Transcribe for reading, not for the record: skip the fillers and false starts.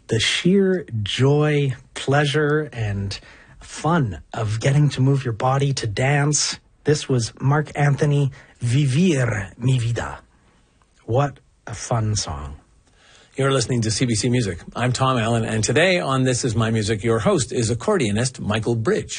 the sheer joy, pleasure, and fun of getting to move your body to dance. This was Marc Anthony, Vivir Mi Vida. What a fun song. You're listening to CBC Music. I'm Tom Allen, and today on This Is My Music, your host is accordionist Michael Bridge.